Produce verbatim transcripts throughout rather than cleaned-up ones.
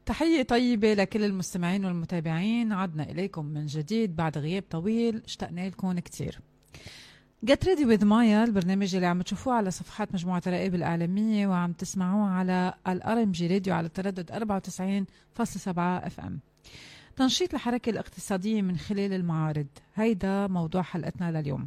تحية طيبة لكل المستمعين والمتابعين. عدنا إليكم من جديد بعد غياب طويل، اشتقنا لكم كتير. Get Ready with Maya، البرنامج اللي عم تشوفوه على صفحات مجموعة رائب الإعلامية وعم تسمعوه على الار ام جي راديو على التردد أربعة وتسعين فاصلة سبعة اف ام. تنشيط الحركة الاقتصادية من خلال المعارض، هيدا موضوع حلقتنا لليوم.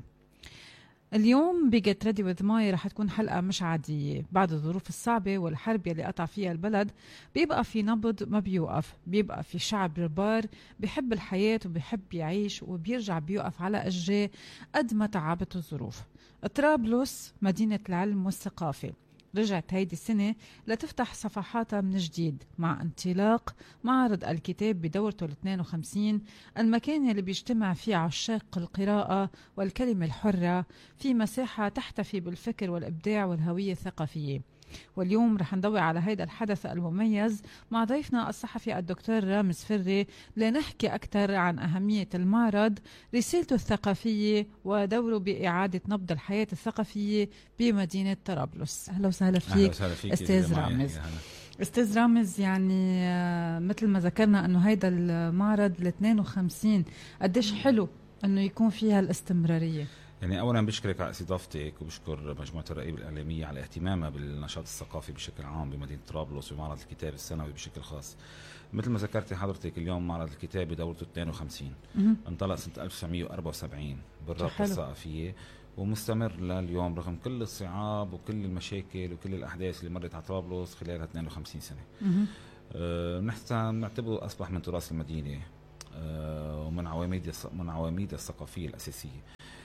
اليوم بجت ريدي وذ ماي رح تكون حلقة مش عادية. بعد الظروف الصعبة والحرب اللي قطع فيها البلد بيبقى في نبض ما بيوقف، بيبقى في شعب ربار بيحب الحياة وبيحب يعيش وبيرجع بيوقف على أجريه قد ما تعبت الظروف. طرابلس مدينة العلم والثقافة رجعت هيدي السنة لتفتح صفحاتها من جديد مع انطلاق معرض الكتاب بدورته ال اثنين وخمسين، المكان اللي بيجتمع فيه عشاق القراءة والكلمة الحرة في مساحة تحتفي بالفكر والإبداع والهوية الثقافية. واليوم رح نضوي على هيدا الحدث المميز مع ضيفنا الصحفي الدكتور رامز فري لنحكي أكثر عن أهمية المعرض، رسالته الثقافية ودوره بإعادة نبض الحياة الثقافية بمدينة طرابلس. أهلا وسهلا فيك أستاذ رامز. أستاذ رامز، يعني مثل ما ذكرنا أنه هيدا المعرض ال اثنين وخمسين، قديش حلو أنه يكون فيها الاستمرارية. يعني أولا بشكرك على استضافتك وبشكر مجموعة الرائب الإعلامية على اهتمامها بالنشاط الثقافي بشكل عام بمدينة طرابلس ومعرض الكتاب السنوي بشكل خاص. مثل ما ذكرتي حضرتك، اليوم معرض الكتاب بدورته اثنين وخمسين، انطلق سنة ألف وتسعمية وأربعة وسبعين بالرابطة الثقافية ومستمر لليوم رغم كل الصعاب وكل المشاكل وكل الأحداث اللي مرت على طرابلس خلال اثنين وخمسين سنة. أه نعتبره أصبح من تراث المدينة أه ومن عواميد من عواميد الثقافية الأساسية.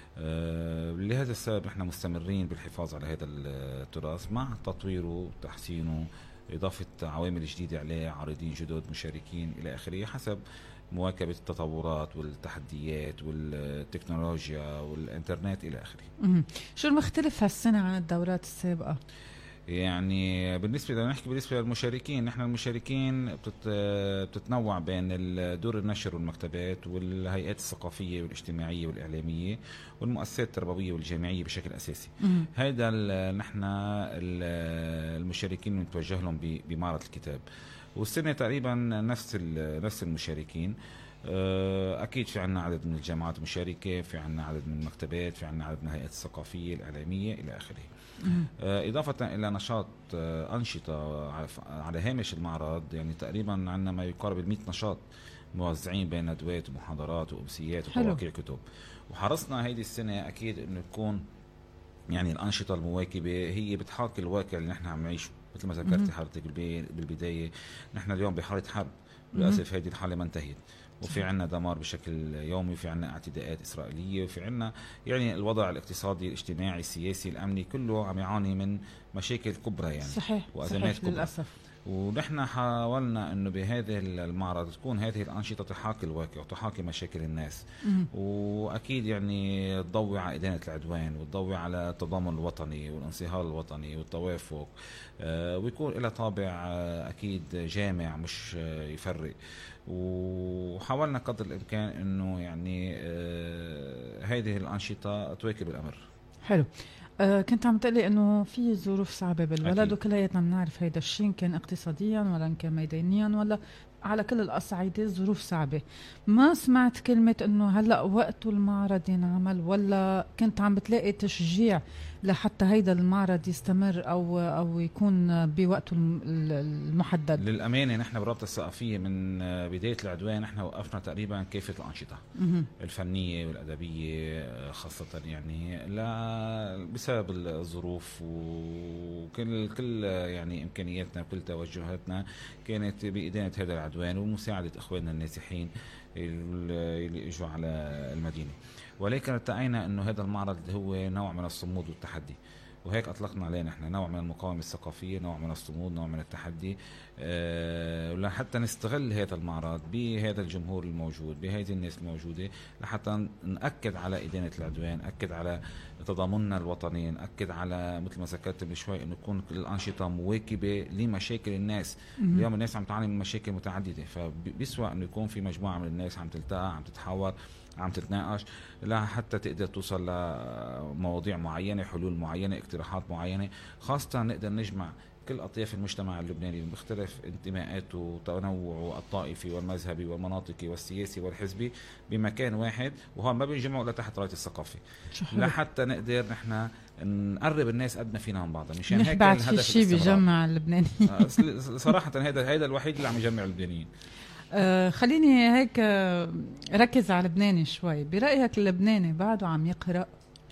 أه لهذا السبب نحن مستمرين بالحفاظ على هذا التراث مع تطويره وتحسينه، إضافة عوامل جديدة عليه، عارضين جدد، مشاركين إلى آخره، حسب مواكبة التطورات والتحديات والتكنولوجيا والإنترنت إلى آخره. شو المختلف هالسنة عن الدورات السابقة؟ يعني بالنسبة لنا نحكي بالنسبة للمشاركين، نحن المشاركين بتتنوع بين دور النشر والمكتبات والهيئات الثقافية والاجتماعية والإعلامية والمؤسسات التربوية والجامعية بشكل أساسي. هذا نحن المشاركين نتوجه لهم بمعرض الكتاب، والسنة تقريبا نفس نفس المشاركين. أكيد في عنا عدد من الجامعات المشاركة، في عنا عدد من المكتبات، في عنا عدد من الهيئات الثقافية الإعلامية إلى آخره. إضافة إلى نشاط أنشطة على هامش المعرض، يعني تقريبا عنا ما يقارب المئة نشاط موزعين بين ندوات ومحاضرات وأمسيات وتواقيع كتب. وحرصنا هيدي السنة أكيد إنه تكون يعني الأنشطة المواكبة هي بتحاكي الواقع اللي نحن عم نعيشه. مثل ما ذكرتي حضرتك بالبداية، نحن اليوم بحالة حرب، للأسف هذه الحالة ما انتهت، وفي عنا دمار بشكل يومي، وفي عنا اعتداءات إسرائيلية، وفي عنا يعني الوضع الاقتصادي الاجتماعي السياسي الأمني كله عم يعاني من مشاكل كبرى يعني. صحيح. وأزمات صحيح كبرى للأسف. ونحن حاولنا انه بهذه المعرض تكون هذه الانشطه تحاكي الواقع وتحاكي مشاكل الناس، مم. واكيد يعني تضوي على ادانه العدوان وتضوي على التضامن الوطني والانصهار الوطني والتوافق، آه ويكون لها طابع آه اكيد جامع مش آه يفرق. وحاولنا قدر الامكان انه يعني آه هذه الانشطه تواكب الامر. حلو. أه كنت عم تقلي انه في ظروف صعبه بالبلد وكلياتنا بنعرف هيدا الشيء، كان اقتصاديا ولا كان ميدانيا ولا على كل الاصعده ظروف صعبه. ما سمعت كلمه انه هلا وقت المعرض ينعمل، ولا كنت عم بتلاقي تشجيع لحتى هيدا المعرض يستمر او او يكون بوقته المحدد؟ للامانه نحن بالرابطه الثقافيه من بدايه العدوان نحن وقفنا تقريبا كافه الانشطه الفنيه والادبيه خاصه، يعني لا بسبب الظروف وكل كل يعني امكانياتنا وكل توجهاتنا كانت بادانه هذا العدوان ومساعده اخواننا النازحين اللي اجوا على المدينه. ولكن ارتأينا انه هذا المعرض هو نوع من الصمود والتحدي، وهيك اطلقنا عليه نحن نوع من المقاومه الثقافيه، نوع من الصمود، نوع من التحدي، أه لحتى نستغل هذا المعرض بهذا الجمهور الموجود، بهذه الناس الموجوده، لحتى نأكد على إدانة العدوان، نأكد على تضامننا الوطني، نأكد على مثل ما ذكرت من شوي انه تكون الانشطه مواكبه لمشاكل الناس. اليوم الناس عم تعاني من مشاكل متعدده، فبيسوى انه يكون في مجموعه من الناس عم تلتقى، عم تتحاور، عم تتناقش لحتى تقدر توصل لمواضيع معينه، حلول معينه، اقتراحات معينه، خاصه نقدر نجمع كل أطياف المجتمع اللبناني بمختلف انتماءاته وتنوعه الطائفي والمذهبي والمناطقي والسياسي والحزبي بمكان واحد، وهون ما بينجمعوا إلا تحت راية الثقافة لحتى نقدر نحن نقرب الناس قد ما فينا من بعضها. مشان هيك بعد في شيء بيجمع اللبنانيين صراحة هذا هذا الوحيد اللي عم يجمع اللبنانيين. آه خليني هيك آه ركز على لبناني شوي. برأيك اللبناني بعده عم يقرأ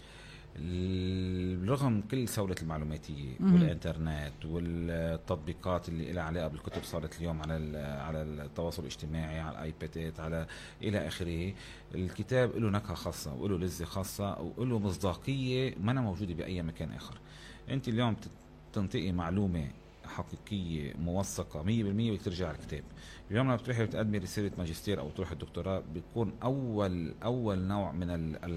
رغم كل سهولة المعلوماتية والإنترنت والتطبيقات اللي لها علاقة بالكتب صارت اليوم على على التواصل الاجتماعي، على الآيبادات، على إلى آخره، الكتاب له نكهة خاصة وله لذة خاصة وله مصداقية ما موجودة بأي مكان آخر. أنت اليوم تنطقي معلومة حقيقية موثقة مية بالمية وترجع على الكتاب. اليوم لما بتروحي بتقدمي رسالة ماجستير أو تروحي الدكتوراه بيكون أول أول نوع من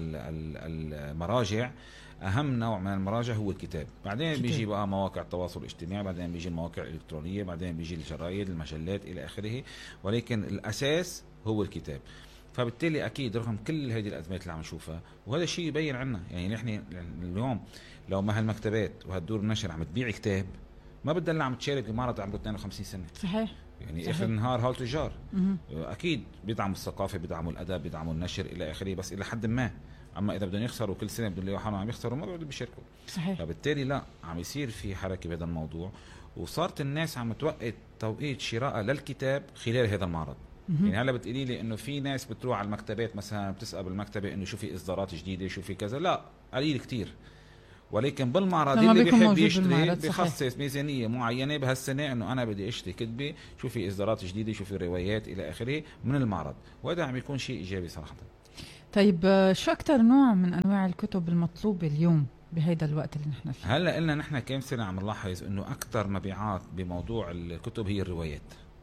المراجع، أهم نوع من المراجع هو الكتاب. بعدين كتاب. بيجي بقى مواقع التواصل الاجتماعي، بعدين بيجي المواقع الإلكترونية، بعدين بيجي الجرايد، المجلات إلى آخره، ولكن الأساس هو الكتاب. فبالتالي أكيد رغم كل هذه الأزمات اللي عم نشوفها، وهذا الشيء يبين عنا يعني نحن اليوم لو ما هالمكتبات وهالدور النشر عم تبيع كتاب ما بدنا عم تشارك بمعرض عمره اثنين وخمسين سنة. صحيح. يعني صحيح. اخر النهار هول تجار اكيد بيدعموا الثقافه، بيدعموا الادب، بيدعموا النشر الى اخره، بس الى حد ما. اما اذا بدهم يخسروا كل سنه بدهم يلاقوا حالهم عم يخسروا ما بدهم بيشاركوا. صحيح. فبالتالي لا عم يصير في حركه بهذا الموضوع، وصارت الناس عم توقت توقيت شراء للكتاب خلال هذا المعرض. يعني هلا بتقولي لي انه في ناس بتروح على المكتبات مثلا بتسال بالمكتبه انه شو في اصدارات جديده شو في كذا، لا قليل كتير. ولكن بالمعرض اللي بيحب يشتري بخصص ميزانية معينة بهالسنة انه انا بدي اشتري كتبة، شو في اصدارات جديدة، شو في روايات الى اخره من المعرض، وهذا عم يكون شيء ايجابي صراحة. طيب شو اكتر نوع من انواع الكتب المطلوبة اليوم بهيدا الوقت اللي نحن فيه؟ هلا قلنا نحن كم سنة عم نلاحظ انه اكتر مبيعات بموضوع الكتب هي الروايات.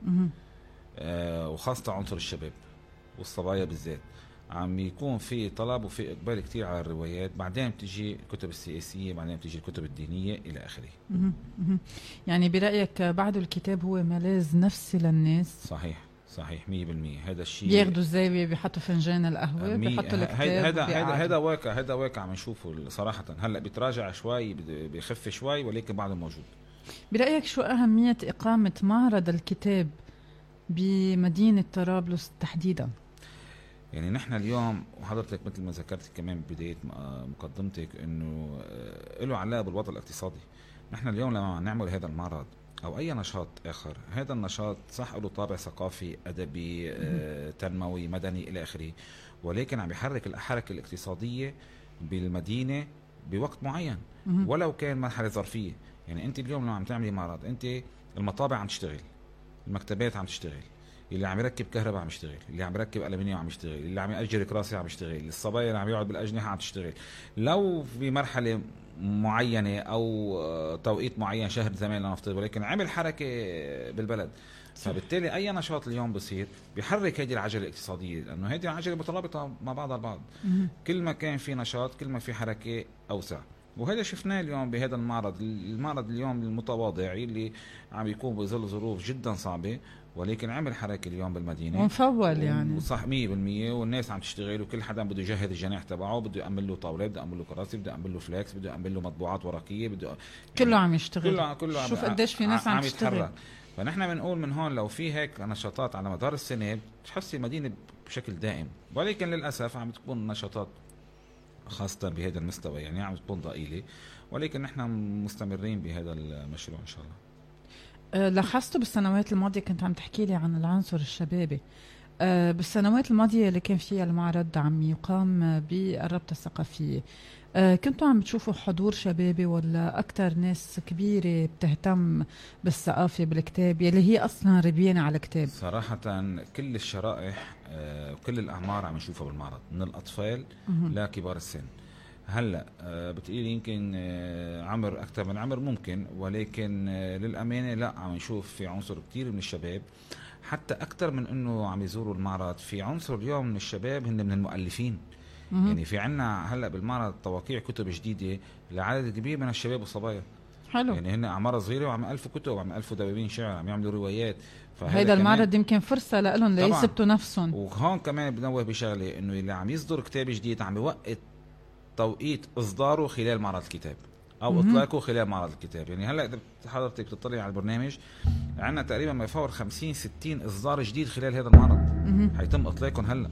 آه وخاصة عنصر الشباب والصبايا بالذات عم يكون في طلب وفي إقبال كتير على الروايات. بعدين بتجي الكتب السياسية، بعدين بتجي الكتب الدينية إلى آخره. يعني برأيك بعد الكتاب هو ملاذ نفسي للناس؟ صحيح صحيح مية بالمية. هذا الشيء بياخدوا الزاوية بيحطوا فنجان القهوة بيحطوا الكتاب. هذا هذا هذا واقع هذا واقع عم نشوفه صراحة. هلا بيتراجع شوي بيخف شوي ولكن بعده موجود. برأيك شو أهمية إقامة معرض الكتاب بمدينة طرابلس تحديدا؟ يعني نحن اليوم وحضرتك مثل ما ذكرت كمان ببداية مقدمتك انه له علاقة بالوضع الاقتصادي. نحن اليوم لما نعمل هذا المعرض او اي نشاط اخر، هذا النشاط صح له طابع ثقافي ادبي آه، تنموي مدني الى اخره، ولكن عم يحرك الحركة الاقتصادية بالمدينة بوقت معين ولو كان مرحلة ظرفية. يعني انت اليوم لما عم تعملي معرض، انت المطابع عم تشتغل، المكتبات عم تشتغل، اللي عم يركب كهرباء عم يشتغل، اللي عم يركب ألمنيوم عم يشتغل، اللي عم يأجر كراسي عم يشتغل، الصبايا اللي عم يقعد بالأجنحة عم تشتغل. لو في مرحلة معينة أو توقيت معين شهر زمان لنفترض، ولكن عمل حركة بالبلد، فبالتالي أي نشاط اليوم بصير بيحرك هذه العجلة الاقتصادية، لأنه هذه العجلة مترابطة مع بعضها البعض. كل ما كان في نشاط كل ما في حركة أوسع، وهذا شفناه اليوم بهذا المعرض. المعرض اليوم المتواضع اللي عم يكون بظل ظروف جدا صعبة، ولكن عمل حركة اليوم بالمدينة ومفول يعني صح مية بالمية، والناس عم تشتغل وكل حدا بده يجهز الجناح تبعه، بده يعمل له طاولة، بده يعمل له كراسي، بده يعمل له فليكس، بده يعمل له مطبوعات ورقية، بده يعني كله عم يشتغل. كله كله شوف قديش في ناس عم, عم تشتغل. فنحن بنقول من هون لو في هيك نشاطات على مدار السنة بتحسي المدينة بشكل دائم، ولكن للأسف عم تكون نشاطات خاصة بهذا المستوى يعني عم تكون ضئيلة، ولكن نحن مستمرين بهذا المشروع إن شاء الله. لاحظته بالسنوات الماضية، كنت عم تحكي لي عن العنصر الشبابي. أه بالسنوات الماضية اللي كان فيها المعرض عم يقام بالرابطة الثقافية، أه كنتوا عم تشوفوا حضور شبابي ولا أكتر ناس كبيرة بتهتم بالثقافة بالكتاب يلي هي أصلا ربيانة على الكتاب؟ صراحة كل الشرائح وكل أه الأعمار عم نشوفها بالمعرض، من الأطفال لكبار السن. هلا أه بتقولي يمكن أه عمر اكثر من عمر ممكن، ولكن أه للامانه لا عم نشوف في عنصر كتير من الشباب، حتى اكثر من انه عم يزوروا المعرض. في عنصر اليوم من الشباب هن من المؤلفين. مم. يعني في عنا هلا بالمعرض تواقيع كتب جديده لعدد كبير من الشباب والصبايا. حلو. يعني هن اعمار صغيره وعم الفوا كتب وعم الفوا دواوين شعر، عم يعملوا روايات. هيدا المعرض يمكن فرصه لهم ليثبتوا نفسهم. وهون كمان بنوه بشغله انه اللي عم يصدر كتاب جديد عم يوقت توقيت إصداره خلال معرض الكتاب. او اطلاقه خلال معرض الكتاب. يعني هلا اذا حضرتك بتطلع على البرنامج عندنا تقريبا ما يفوق خمسين ستين اصدار جديد خلال هذا المعرض حيتم اطلاقهم هلا،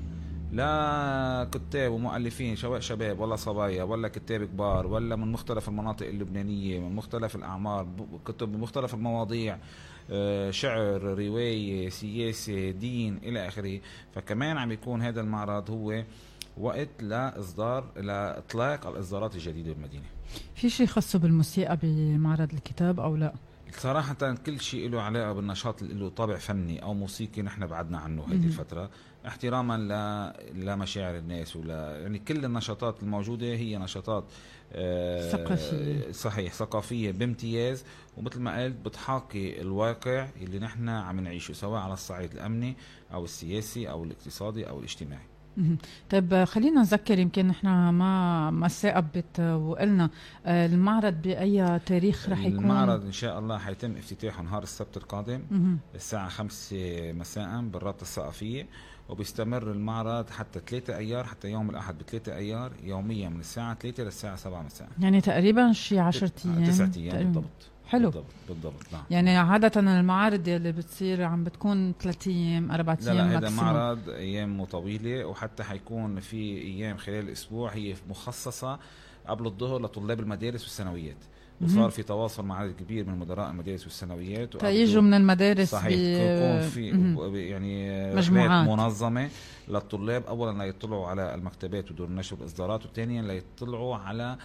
لا كتاب ومؤلفين سواء شباب ولا صبايا ولا كتاب كبار ولا من مختلف المناطق اللبنانيه، من مختلف الاعمار، كتب من مختلف المواضيع، شعر، روايه، سياسه، دين الى اخره. فكمان عم يكون هذا المعرض هو وقت لاصدار لاطلاق الاصدارات الجديده بالمدينه. في شيء خاصه بالموسيقى بمعرض الكتاب او لا؟ صراحة كل شيء له علاقة بالنشاط اللي له طابع فني أو موسيقي نحن بعدنا عنه هذه الفترة، احتراما ل... لمشاعر الناس ولا يعني كل النشاطات الموجودة هي نشاطات آه ثقافية. صحيح، ثقافية بامتياز، ومثل ما قلت بتحاكي الواقع اللي نحن عم نعيشه سواء على الصعيد الأمني أو السياسي أو الاقتصادي أو الاجتماعي. طيب خلينا نذكر، يمكن نحن ما ما ثاقبت وقلنا المعرض بأي تاريخ رح يكون؟ المعرض إن شاء الله حيتم افتتاحه نهار السبت القادم مم. الساعة خمسة مساء بالرابطة الثقافية، وبيستمر المعرض حتى ثلاثة أيار، حتى يوم الأحد بثلاثة أيار يوميا من الساعة ثلاثة للساعة سبعة مساء، يعني تقريبا شي عشرة أيام تسعة أيام بالضبط. حلو بالضبط, بالضبط. نعم. يعني عادة المعارض اللي بتصير عم بتكون ثلاثة أيام أربعة أيام لا لا ماكسيموم. هذا معرض أيام طويلة، وحتى حيكون في أيام خلال الأسبوع هي مخصصة قبل الظهر لطلاب المدارس والثانويات، وصار في تواصل مع عدد كبير من مدراء المدارس والثانويات تيجوا من المدارس. صحيح يكون في يعني مجموعات منظمة للطلاب، أولا ليطلعوا على المكتبات ودور النشر والإصدارات، وثانيا ليطلعوا على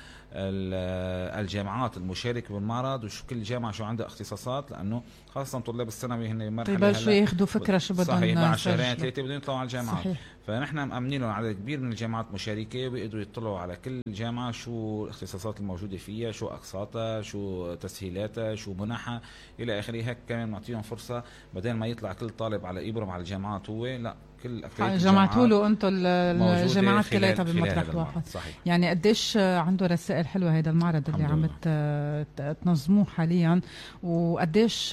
الجامعات المشاركة بالمعرض وشو كل جامعة شو عندها اختصاصات، لأنه خاصة طلاب الثانوي هن مرحلة يبلشوا ياخذوا فكرة شو بدهم. صحيح بعد شهرين ثلاثة بدهم يطلعوا على الجامعات. صحيح. فنحن مأمنين لهم عدد كبير من الجامعات مشاركة، وبيقدروا يطلعوا على كل جامعة شو الاختصاصات الموجودة فيها، شو أقساطها، شو تسهيلاتها، شو منحها إلى آخره. هيك كمان نعطيهم فرصة بدل ما يطلع كل طالب على إبرم على الجامعات، هو لا كل جمعتوا له انتم الجامعات كلها بمطرح واحد. صحيح. يعني قديش عنده رسائل حلوه هذا المعرض اللي عم تنظموه حاليا، وقديش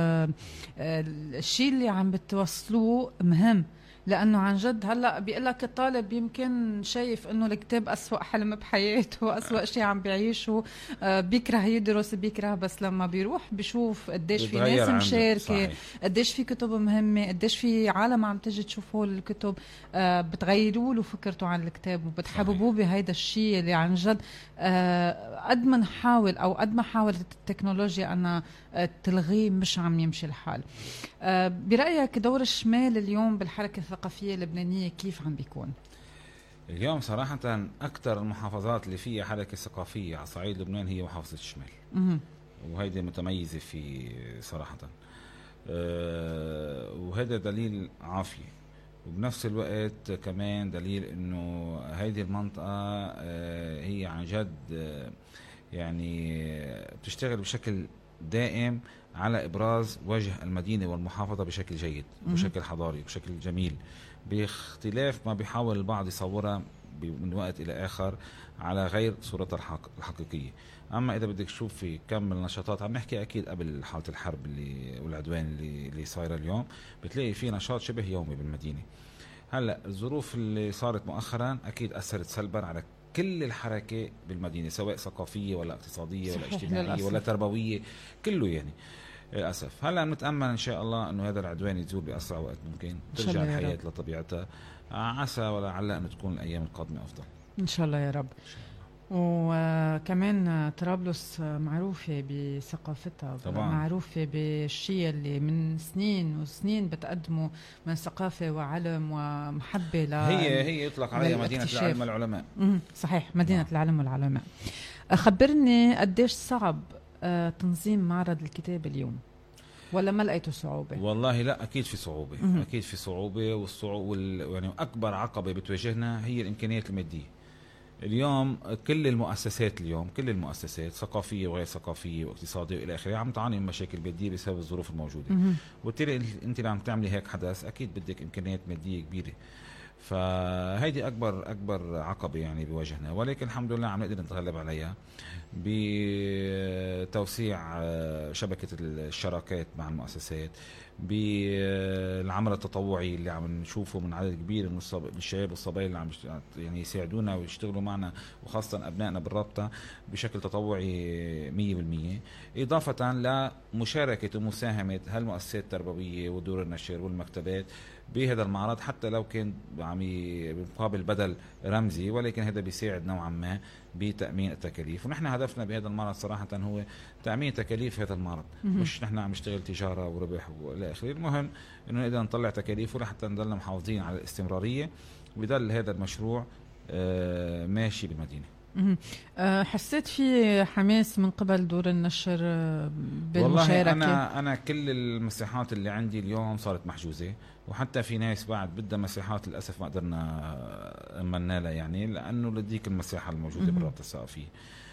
الشيء اللي عم بتوصلوه مهم، لأنه عن جد هلأ بيقول لك الطالب يمكن شايف إنه الكتاب أسوأ حلم بحياته، أسوأ شيء عم بيعيشه، بيكره يدرس بيكره، بس لما بيروح بيشوف قديش في ناس مشاركة، قديش في كتب مهمة، قديش في عالم عم تجي تشوفوا الكتب، بتغيروا له فكرته عن الكتاب وبتحببوه بهيدا الشيء اللي عن جد قد ما نحاول أو قد ما حاولت التكنولوجيا أن تلغيه مش عم يمشي الحال. برأيك دور الشمال اليوم بالحركة الثقافية اللبنانية كيف عم بيكون؟ اليوم صراحة أكثر المحافظات اللي فيها حركة ثقافية على صعيد لبنان هي محافظة الشمال، م- وهيدي متميزة في صراحة، أه وهذا دليل عافية، وبنفس الوقت كمان دليل إنه هيدي المنطقة أه هي عن جد أه يعني بتشتغل بشكل دائم على إبراز وجه المدينة والمحافظة بشكل جيد، بشكل حضاري، بشكل جميل، باختلاف ما بيحاول البعض يصورها من وقت إلى آخر على غير صورتها الحقيقية. أما إذا بدك تشوف في كم النشاطات، عم نحكي أكيد قبل حالة الحرب اللي والعدوان اللي, اللي صايرة اليوم، بتلاقي في نشاط شبه يومي بالمدينة. هلأ الظروف اللي صارت مؤخرا أكيد أثرت سلبا على كل الحركة بالمدينة، سواء ثقافية ولا اقتصادية ولا اجتماعية للأسف. ولا تربوية، كله يعني للأسف. هلا نتأمل إن شاء الله إنه هذا العدوان يزول بأسرع وقت ممكن، ترجع الحياة لطبيعتها، عسى ولعل أن تكون الأيام القادمة أفضل إن شاء الله يا رب. وكمان طرابلس معروفة بثقافتها، طبعا. معروفة بالشيء اللي من سنين وسنين بتقدمه من ثقافة وعلم ومحبة ل هي هي يطلق عليها مدينة العلم والعلماء. صحيح، مدينة نعم. العلم والعلماء. خبرني قديش صعب تنظيم معرض الكتاب اليوم، ولا ما لقيته صعوبة؟ والله لا، أكيد في صعوبة، م- أكيد في صعوبة، والصعوبة وال... يعني أكبر عقبة بتواجهنا هي الإمكانيات المادية. اليوم كل المؤسسات اليوم كل المؤسسات ثقافية وغير ثقافية واقتصادية وإلى آخره عم تعاني من مشاكل مادية بسبب الظروف الموجودة، وبالتالي أنت اللي عم تعملي هيك حدث أكيد بدك إمكانيات مادية كبيرة. فهيدي اكبر اكبر عقبه يعني بواجهنا، ولكن الحمد لله عم نقدر نتغلب عليها بتوسيع شبكه الشراكات مع المؤسسات، بالعمل التطوعي اللي عم نشوفه من عدد كبير من الشباب والصبايا اللي عم يعني يساعدونا ويشتغلوا معنا، وخاصة أبنائنا بالرابطة بشكل تطوعي مية بالمية، إضافة لمشاركة ومساهمة هالمؤسسات التربوية ودور النشر والمكتبات بهذا المعرض، حتى لو كان عم بمقابل بدل رمزي، ولكن هذا بيساعد نوعا ما بتأمين التكاليف. ونحن هدفنا بهذا المعرض صراحة هو تأمين تكاليف هذا المعرض، مش نحن عم نشتغل تجارة وربح وإلى آخره. المهم إنه نقدر نطلع تكاليفه لحتى نضلنا محافظين على الاستمرارية، ويضل هذا المشروع ماشي بالمدينة. حسيت في حماس من قبل دور النشر بالمشاركة؟ والله أنا أنا كل المساحات اللي عندي اليوم صارت محجوزة، وحتى في ناس بعد بدها مساحات للأسف ما قدرنا أمنا لها، يعني لأنه لديك المساحة الموجودة بالرابطة الثقافية.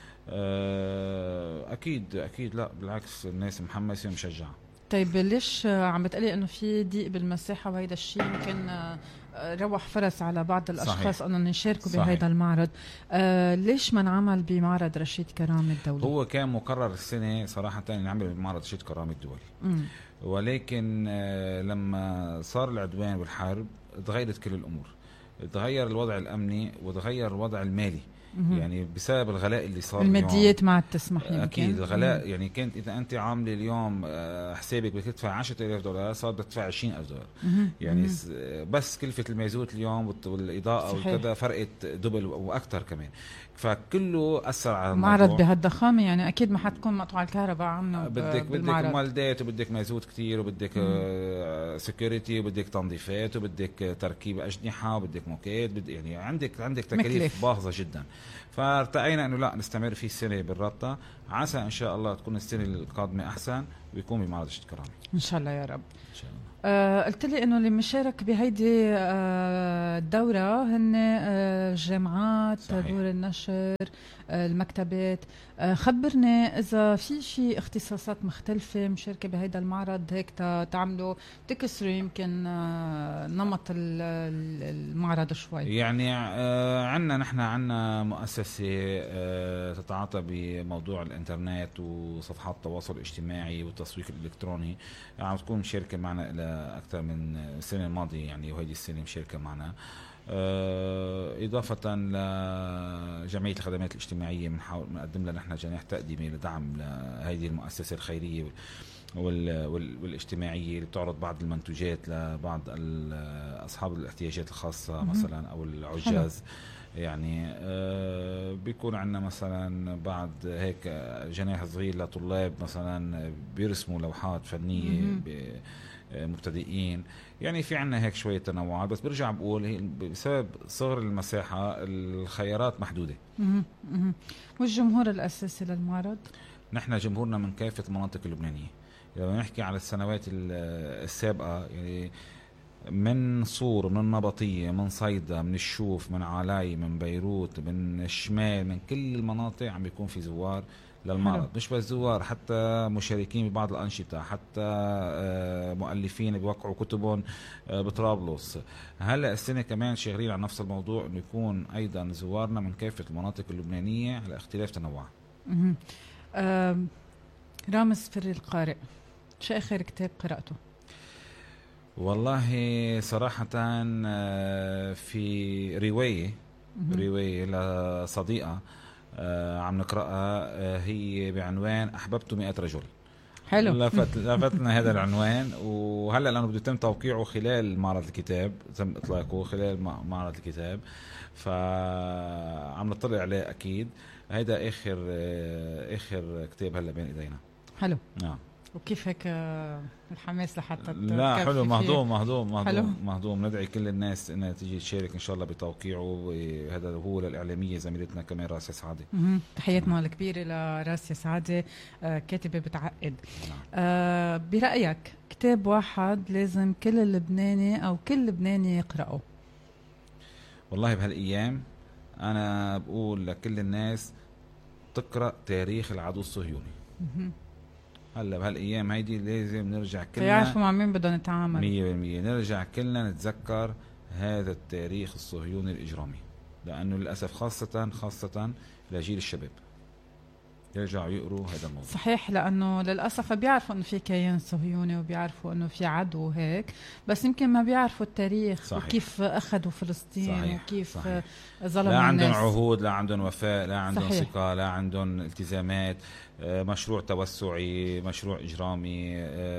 أكيد أكيد لا بالعكس الناس محمسة ومشجعة. طيب ليش عم بتقلي إنه في ضيق بالمساحة، وهيدا الشيء يمكن روح فرص على بعض الأشخاص أنهم يشاركوا بهذا المعرض؟ آه ليش ما انعمل بمعرض رشيد كرامة الدولي؟ هو كان مقرر السنة صراحة نعمل بمعرض رشيد كرامة الدولي، م. ولكن آه لما صار العدوان والحرب تغيرت كل الأمور، تغير الوضع الأمني وتغير الوضع المالي، مم. يعني بسبب الغلاء اللي صار، الماديات ما عاد تسمح يمكن. اكيد الغلاء، يعني كانت اذا انت عامله اليوم حسابك بدك تدفع عشرة آلاف دولار، صار بدك تدفع عشرين ألف دولار، مم. يعني مم. بس كلفه المازوت اليوم والاضاءه وكذا فرقت دبل واكثر كمان، فكله اثر على الموضوع. معرض بهالضخامه يعني اكيد ما حتكون مقطوعه الكهرباء عنه، بدك بدك مولدات وبدك مازوت كتير وبدك سكيورتي وبدك تنظيفات وبدك تركيب اجنحه وبدك موكيت، بدك يعني عندك عندك تكاليف باهظه جدا. فارتقينا انه لا نستمر في السنه بالرابطه، عسى ان شاء الله تكون السنه القادمه احسن ويكون بمعرض رشيد كرامة ان شاء الله يا رب. ان شاء الله. آه قلت لي انه اللي مشارك بهيدي آه الدوره هن آه جامعات، دور النشر، آه المكتبات. آه خبرني اذا في شيء اختصاصات مختلفه مشاركه بهيدا المعرض هيك تعملوا تكسروا يمكن آه نمط المعرض شوي. يعني آه عندنا نحن عندنا مؤسسه آه تتعاطى بموضوع الانترنت وصفحات التواصل الاجتماعي والتسويق الالكتروني، عم يعني تكون مشاركه معنا الى أكثر من السنة الماضية، يعني وهذه السنة مشاركة معنا. إضافة لجمعية الخدمات الاجتماعية بنحاول نقدم لها نحن جناح تقديمي لدعم هذه المؤسسة الخيرية وال والاجتماعية اللي بتعرض بعض المنتوجات لبعض أصحاب الاحتياجات الخاصة مثلا أو العجاز. يعني آه بيكون عندنا مثلا بعد هيك جناح صغير لطلاب مثلا بيرسموا لوحات فنية مبتدئين، يعني في عنا هيك شوية تنوعات، بس برجع بقول بسبب صغر المساحة الخيارات محدودة. والجمهور الأساسي للمعرض؟ نحن جمهورنا من كافة المناطق اللبنانية. لما نحكي على السنوات السابقة يعني من صور، من النبطية، من صيدا، من الشوف، من علاي، من بيروت، من الشمال، من كل المناطق عم بيكون في زوار للمعرض. مش بس زوار، حتى مشاركين ببعض الأنشطة، حتى مؤلفين بيوقعوا كتبهم بطرابلس. هلا السنة كمان شغالين على نفس الموضوع، انه يكون ايضا زوارنا من كافة المناطق اللبنانية على اختلاف تنوعها. رامز فري القارئ، شو آخر كتاب قرأته؟ والله صراحة في رواية رواية لصديقة عم نقرأها، هي بعنوان أحببت مئة رجل. حلو. لفت لفتنا هذا العنوان، وهلا لأنه بده يتم توقيعه خلال معرض الكتاب، تم إطلاقه خلال معرض الكتاب، فعم نطلع عليه أكيد. هيدا آخر آخر كتاب هلا بين إيدينا. حلو. نعم. وكيف هيك الحماس لحتى لا حلو، مهضوم مهضوم مهضوم مهضوم. ندعي كل الناس انها تيجي تشارك ان شاء الله بتوقيعه. هذا هو للاعلاميه زميلتنا كمان راسيا سعاده. تحياتنا الكبيره لراسيا سعاده، كاتبه بتعقد. آه برايك كتاب واحد لازم كل اللبناني او كل لبناني يقراه؟ والله بهالايام انا بقول لكل الناس تقرا تاريخ العدو الصهيوني. هلا بهالايام هيدي لازم نرجع كلنا يعرفوا مع مين بدنا نتعامل. مية بالمية نرجع كلنا نتذكر هذا التاريخ الصهيوني الإجرامي، لأنه للأسف خاصة خاصة لجيل الشباب يرجعوا يقروا هذا الموضوع. صحيح، لأنه للأسف بيعرفوا أنه في كيان صهيوني وبيعرفوا أنه في عدو هيك، بس يمكن ما بيعرفوا التاريخ. صحيح. وكيف أخذوا فلسطين. صحيح. وكيف صحيح. ظلموا لا عندهم الناس. عهود، لا عندهم وفاء، لا عندهم صحيح. ثقة، لا عندهم التزامات، مشروع توسعي، مشروع إجرامي،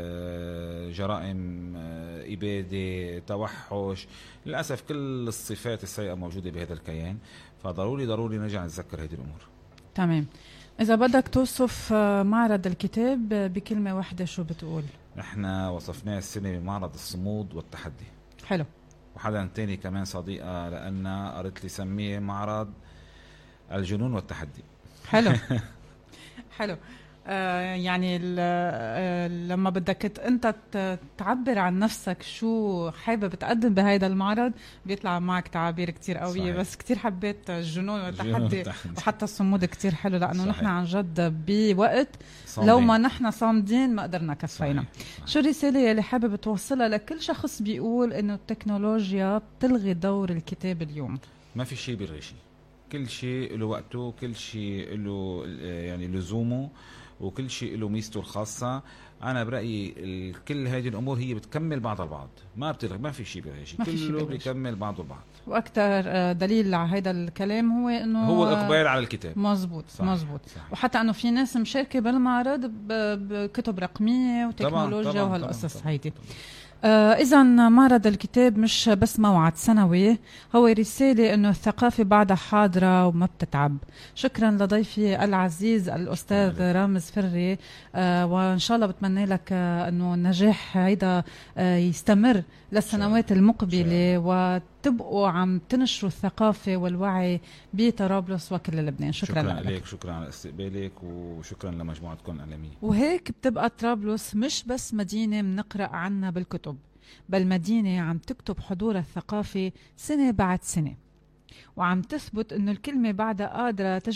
جرائم إبادة، توحش، للأسف كل الصفات السيئة موجودة بهذا الكيان. فضروري ضروري نرجع نتذكر هذه الأمور. تمام. إذا بدك توصف معرض الكتاب بكلمة واحدة شو بتقول؟ نحن وصفناه السنة بمعرض الصمود والتحدي. حلو. وحدا تاني كمان صديقة لأن قررت لي سميه معرض الجنون والتحدي. حلو. حلو. آه يعني آه لما بدك انت تعبر عن نفسك شو حابب تقدم بهيدا المعرض بيطلع معك تعابير كتير قوية. صحيح. بس كتير حبيت الجنون والتحدي وحتى الصمود كتير حلو، لأنه نحن عن جد بوقت صامدين. لو ما نحن صامدين ما قدرنا كفينا. شو الرسالة اللي حابب توصلها لكل شخص بيقول انه التكنولوجيا بتلغي دور الكتاب اليوم؟ ما في شيء بيلغي شيء، كل شيء له وقته، كل شيء له يعني لزومه، وكل شيء له ميزته الخاصة. أنا برأيي كل هذه الأمور هي بتكمل بعض البعض، ما بتلغي، ما في شيء بيلغي شيء، كله بيكمل بعض البعض. وأكثر دليل على هذا الكلام هو إنه هو الإقبال على الكتاب. مظبوط مظبوط. وحتى إنه في ناس مشاركة بالمعرض بكتب رقمية وتكنولوجيا وهالقصص هيدي. آه إذا معرض الكتاب مش بس موعد سنوي، هو رسالة إنه الثقافة بعدها حاضرة وما بتتعب. شكرا لضيفي العزيز الأستاذ رامز فري، آه وإن شاء الله بتمنى لك آه إنه النجاح هيدا آه يستمر للسنوات المقبلة، وتبقوا عم تنشروا الثقافة والوعي بطرابلس وكل لبنان. شكرا, شكرا لك. لك، شكرا على استقبالك، وشكرا لمجموعتكم الإعلامية. وهيك بتبقى طرابلس مش بس مدينة بنقرأ عنها بالكتب، بل مدينة عم تكتب حضورها الثقافي سنة بعد سنة، وعم تثبت إنه الكلمة بعدها قادرة